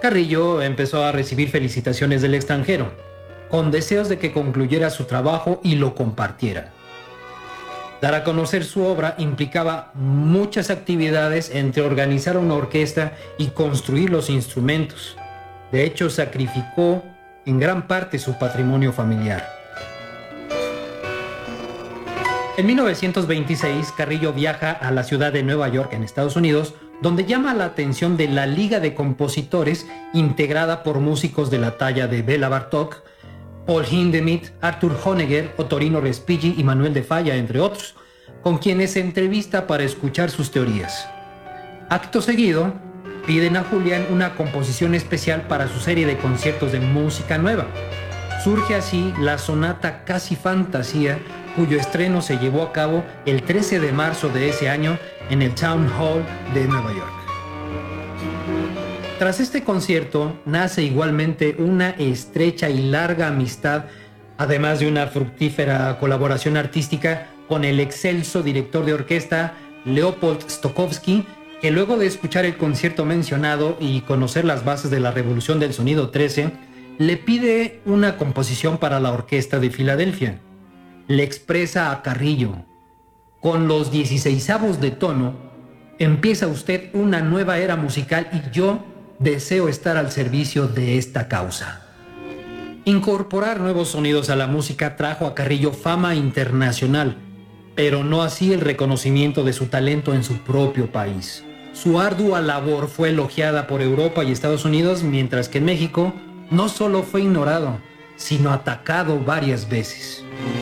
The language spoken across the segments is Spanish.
Carrillo empezó a recibir felicitaciones del extranjero, con deseos de que concluyera su trabajo y lo compartiera. Dar a conocer su obra implicaba muchas actividades entre organizar una orquesta y construir los instrumentos. De hecho, sacrificó en gran parte su patrimonio familiar. En 1926, Carrillo viaja a la ciudad de Nueva York, en Estados Unidos, donde llama la atención de la Liga de Compositores, integrada por músicos de la talla de Béla Bartók, Paul Hindemith, Arthur Honegger, Ottorino Respighi y Manuel de Falla, entre otros, con quienes se entrevista para escuchar sus teorías. Acto seguido, piden a Julián una composición especial para su serie de conciertos de música nueva. Surge así la sonata Casi Fantasía, cuyo estreno se llevó a cabo el 13 de marzo de ese año en el Town Hall de Nueva York. Tras este concierto nace igualmente una estrecha y larga amistad, además de una fructífera colaboración artística con el excelso director de orquesta Leopold Stokowski, que luego de escuchar el concierto mencionado y conocer las bases de la Revolución del Sonido 13, le pide una composición para la Orquesta de Filadelfia. Le expresa a Carrillo: con los 16avos de tono empieza usted una nueva era musical y yo deseo estar al servicio de esta causa. Incorporar nuevos sonidos a la música trajo a Carrillo fama internacional, pero no así el reconocimiento de su talento en su propio país. Su ardua labor fue elogiada por Europa y Estados Unidos, mientras que en México no solo fue ignorado, sino atacado varias veces.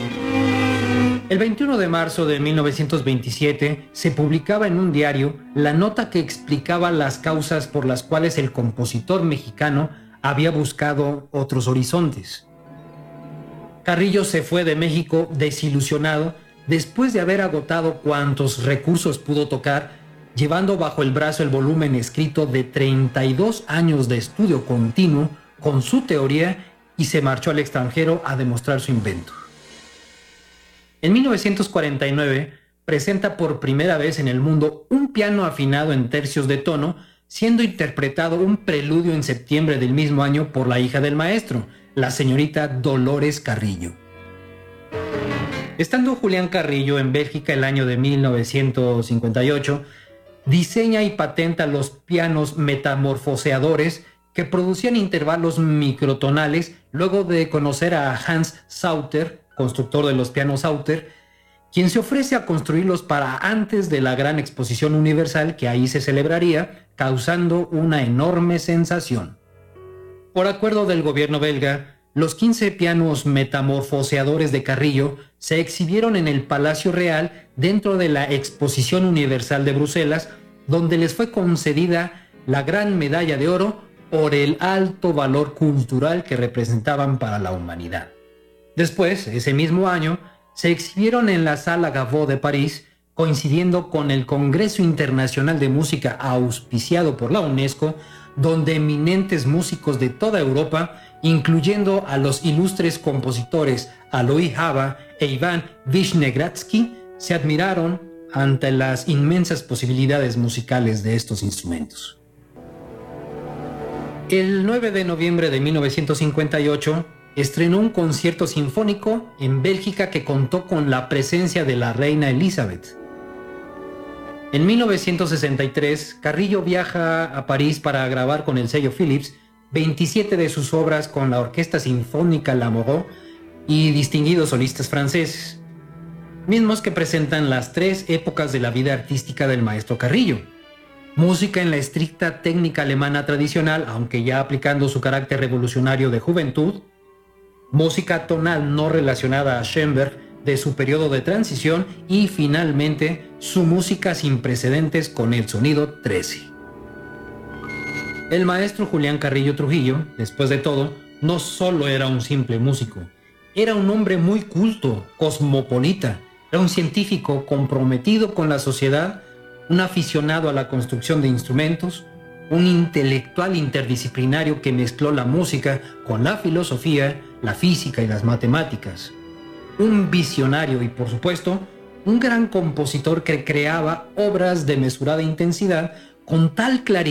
El 21 de marzo de 1927 se publicaba en un diario la nota que explicaba las causas por las cuales el compositor mexicano había buscado otros horizontes. Carrillo se fue de México desilusionado después de haber agotado cuantos recursos pudo tocar, llevando bajo el brazo el volumen escrito de 32 años de estudio continuo con su teoría, y se marchó al extranjero a demostrar su invento. En 1949 presenta por primera vez en el mundo un piano afinado en tercios de tono, siendo interpretado un preludio en septiembre del mismo año por la hija del maestro, la señorita Dolores Carrillo. Estando Julián Carrillo en Bélgica el año de 1958, diseña y patenta los pianos metamorfoseadores que producían intervalos microtonales, luego de conocer a Hans Sauter, constructor de los pianos Sauter, quien se ofrece a construirlos para antes de la gran exposición universal que ahí se celebraría, causando una enorme sensación. Por acuerdo del gobierno belga, los 15 pianos metamorfoseadores de Carrillo se exhibieron en el Palacio Real dentro de la Exposición Universal de Bruselas, donde les fue concedida la Gran Medalla de Oro por el alto valor cultural que representaban para la humanidad. Después, ese mismo año, se exhibieron en la Sala Gaveau de París, coincidiendo con el Congreso Internacional de Música auspiciado por la UNESCO, donde eminentes músicos de toda Europa, incluyendo a los ilustres compositores Alois Hába e Iván Vishnegradsky, se admiraron ante las inmensas posibilidades musicales de estos instrumentos. El 9 de noviembre de 1958 estrenó un concierto sinfónico en Bélgica que contó con la presencia de la reina Elizabeth. En 1963, Carrillo viaja a París para grabar con el sello Philips 27 de sus obras con la Orquesta Sinfónica Lamoureux y distinguidos solistas franceses, mismos que presentan las tres épocas de la vida artística del maestro Carrillo: música en la estricta técnica alemana tradicional, aunque ya aplicando su carácter revolucionario de juventud; música tonal no relacionada a Schoenberg de su periodo de transición; y finalmente su música sin precedentes con el sonido 13. El maestro Julián Carrillo Trujillo, después de todo, no solo era un simple músico, era un hombre muy culto, cosmopolita, era un científico comprometido con la sociedad, un aficionado a la construcción de instrumentos, un intelectual interdisciplinario que mezcló la música con la filosofía, la física y las matemáticas, un visionario y, por supuesto, un gran compositor que creaba obras de mesurada intensidad con tal claridad